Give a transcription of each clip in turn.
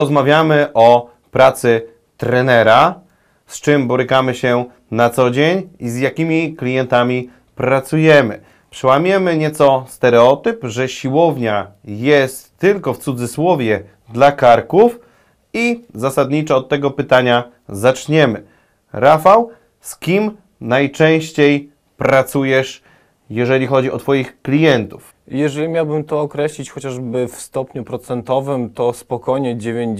Rozmawiamy o pracy trenera, z czym borykamy się na co dzień i z jakimi klientami pracujemy. Przełamiemy nieco stereotyp, że siłownia jest tylko w cudzysłowie dla karków i zasadniczo od tego pytania zaczniemy. Rafał, z kim najczęściej pracujesz, jeżeli chodzi o Twoich klientów? Jeżeli miałbym to określić chociażby w stopniu procentowym, to spokojnie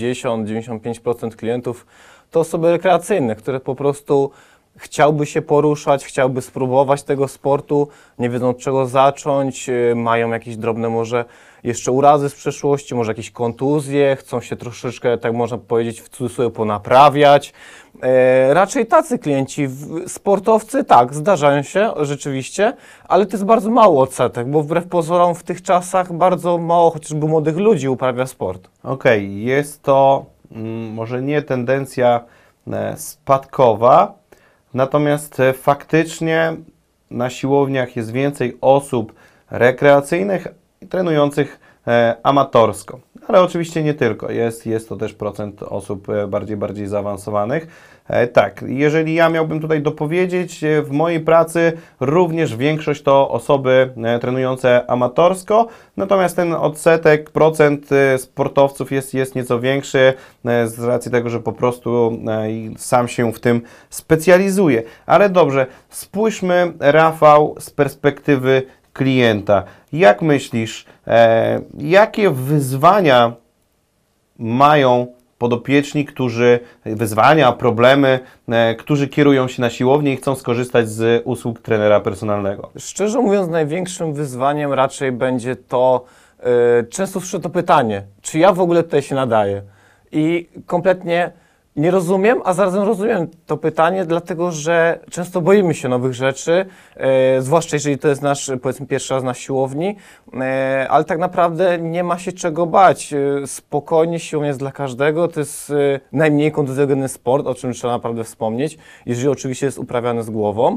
90-95% klientów to osoby rekreacyjne, które po prostu chciałby się poruszać, chciałby spróbować tego sportu, nie wiedzą od czego zacząć, mają jakieś drobne może jeszcze urazy z przeszłości, może jakieś kontuzje, chcą się troszeczkę, tak można powiedzieć, w cudzysłowie ponaprawiać. Raczej tacy klienci, sportowcy, tak, zdarzają się rzeczywiście, ale to jest bardzo mało odsetek, bo wbrew pozorom w tych czasach bardzo mało chociażby młodych ludzi uprawia sport. Okej, jest to może nie tendencja spadkowa, natomiast faktycznie na siłowniach jest więcej osób rekreacyjnych i trenujących amatorsko. Ale oczywiście nie tylko, jest to też procent osób bardziej zaawansowanych. Tak, jeżeli ja miałbym tutaj dopowiedzieć, w mojej pracy również większość to osoby trenujące amatorsko, natomiast ten odsetek, procent sportowców jest nieco większy z racji tego, że po prostu sam się w tym specjalizuję. Ale dobrze, spójrzmy, Rafał, z perspektywy klienta. Jak myślisz, jakie wyzwania mają podopieczni, problemy, którzy kierują się na siłownię i chcą skorzystać z usług trenera personalnego? Szczerze mówiąc, największym wyzwaniem raczej będzie to, często słyszę to pytanie, czy ja w ogóle tutaj się nadaję? I kompletnie nie rozumiem, a zarazem rozumiem to pytanie, dlatego że często boimy się nowych rzeczy, zwłaszcza jeżeli to jest nasz, powiedzmy, pierwszy raz na siłowni, ale tak naprawdę nie ma się czego bać. Spokojnie, siłownia jest dla każdego, to jest najmniej kontuzjogenny sport, o czym trzeba naprawdę wspomnieć, jeżeli oczywiście jest uprawiany z głową,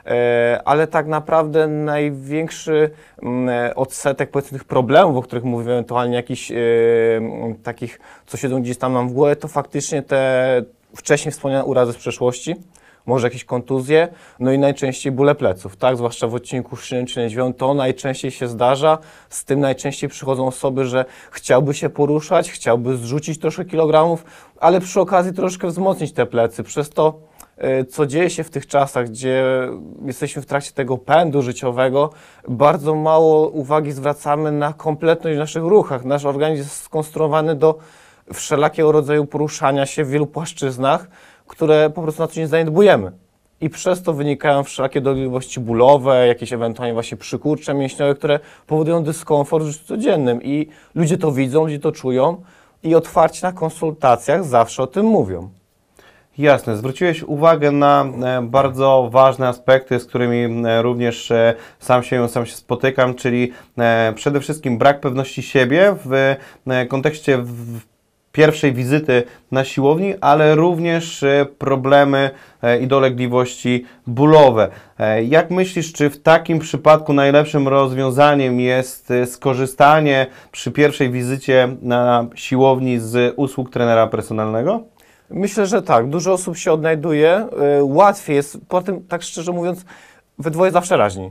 ale tak naprawdę największy odsetek, powiedzmy, tych problemów, o których mówimy, ewentualnie jakichś takich, co siedzą gdzieś tam nam w głowie, to faktycznie te wcześniej wspomniane urazy z przeszłości, może jakieś kontuzje, no i najczęściej bóle pleców, tak? Zwłaszcza w odcinku szyjnym czy lędźwiowym to najczęściej się zdarza, z tym najczęściej przychodzą osoby, że chciałby się poruszać, chciałby zrzucić troszkę kilogramów, ale przy okazji troszkę wzmocnić te plecy, przez to co dzieje się w tych czasach, gdzie jesteśmy w trakcie tego pędu życiowego, bardzo mało uwagi zwracamy na kompletność w naszych ruchach. Nasz organizm jest skonstruowany do wszelakiego rodzaju poruszania się w wielu płaszczyznach, które po prostu na co dzień zaniedbujemy. I przez to wynikają wszelakie dolegliwości bólowe, jakieś ewentualnie właśnie przykurcze mięśniowe, które powodują dyskomfort w życiu codziennym. I ludzie to widzą, ludzie to czują i otwarcie na konsultacjach zawsze o tym mówią. Jasne, zwróciłeś uwagę na bardzo ważne aspekty, z którymi również sam się spotykam, czyli przede wszystkim brak pewności siebie w kontekście pierwszej wizyty na siłowni, ale również problemy i dolegliwości bólowe. Jak myślisz, czy w takim przypadku najlepszym rozwiązaniem jest skorzystanie przy pierwszej wizycie na siłowni z usług trenera personalnego? Myślę, że tak. Dużo osób się odnajduje. Łatwiej jest, po tym, tak szczerze mówiąc, we dwoje zawsze raźniej.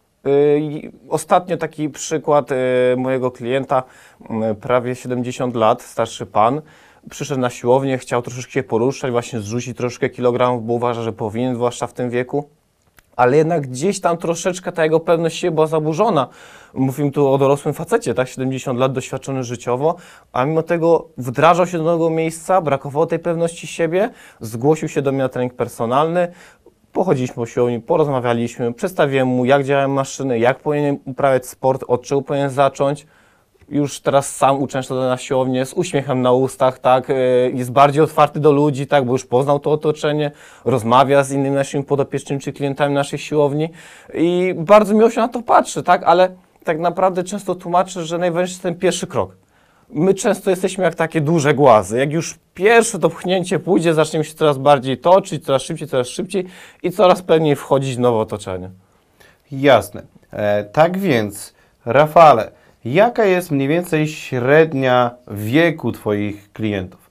Ostatnio taki przykład mojego klienta, prawie 70 lat, starszy pan, przyszedł na siłownię, chciał troszeczkę się poruszać, właśnie zrzucić troszkę kilogramów, bo uważa, że powinien, zwłaszcza w tym wieku. Ale jednak gdzieś tam troszeczkę ta jego pewność siebie była zaburzona. Mówimy tu o dorosłym facecie, tak, 70 lat, doświadczony życiowo, a mimo tego wdrażał się do nowego miejsca, brakowało tej pewności siebie, zgłosił się do mnie na trening personalny, pochodziliśmy po siłowni, porozmawialiśmy, przedstawiłem mu, jak działają maszyny, jak powinien uprawiać sport, od czego powinien zacząć. Już teraz sam uczęszcza na siłownię z uśmiechem na ustach, tak, jest bardziej otwarty do ludzi, tak, bo już poznał to otoczenie, rozmawia z innymi naszymi podopiecznymi czy klientami naszej siłowni i bardzo miło się na to patrzy, tak, ale tak naprawdę często tłumaczę, że najważniejszy jest ten pierwszy krok. My często jesteśmy jak takie duże głazy. Jak już pierwsze to pchnięcie pójdzie, zaczniemy się coraz bardziej toczyć, coraz szybciej i coraz pewniej wchodzić w nowe otoczenie. Jasne. Tak więc, Rafale, Jaka jest mniej więcej średnia wieku Twoich klientów?